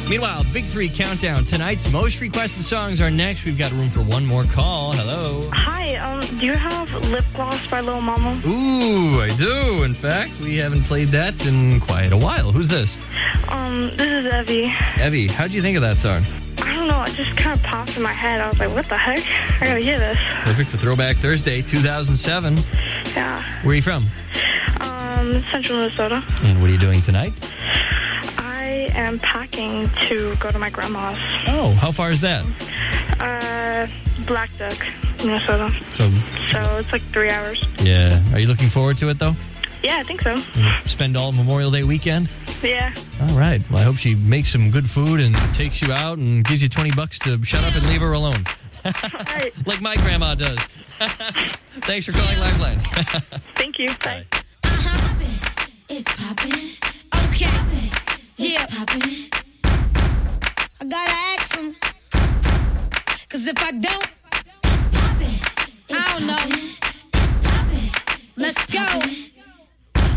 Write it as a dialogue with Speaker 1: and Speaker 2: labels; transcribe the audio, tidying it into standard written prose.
Speaker 1: Meanwhile, Big 3 Countdown. Tonight's most requested songs are next. We've got room for one more call. Hello.
Speaker 2: Hi, do you have Lip Gloss by Lil Mama?
Speaker 1: Ooh, I do. In fact, we haven't played that in quite a while. Who's this?
Speaker 2: This is Evie.
Speaker 1: Evie, how'd you think of that song?
Speaker 2: I don't know, it just kind of popped in my head. I was like, what the heck? I gotta hear this.
Speaker 1: Perfect for Throwback Thursday, 2007.
Speaker 2: Yeah.
Speaker 1: Where are you from?
Speaker 2: Central Minnesota.
Speaker 1: And what are you doing tonight?
Speaker 2: I am packing to go to my grandma's.
Speaker 1: Oh, how far is that?
Speaker 2: Black Duck, Minnesota.
Speaker 1: So
Speaker 2: it's like 3 hours.
Speaker 1: Yeah. Are you looking forward to it, though?
Speaker 2: Yeah, I think so.
Speaker 1: Spend all Memorial Day weekend?
Speaker 2: Yeah.
Speaker 1: All right. Well, I hope she makes some good food and takes you out and gives you $20 to shut up and leave her alone.
Speaker 2: Right.
Speaker 1: Like my grandma does. Thanks for calling Lifeline.
Speaker 2: Thank you. Bye.
Speaker 3: It's poppin'. Okay. Yeah. Poppin'. I gotta ask him. Cause if I don't, it's poppin'. I don't know. It's poppin'. Let's go.